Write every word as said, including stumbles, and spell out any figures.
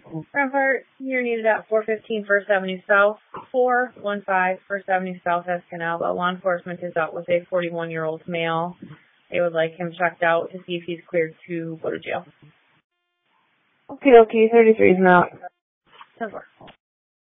Rampart, you're needed at four fifteen First Avenue South, four one five First Avenue South, Escanaba. Law enforcement is out with a forty-one-year-old male. They would like him checked out to see if he's cleared to go to jail. Okay, okay, thirty-three is not. ten four.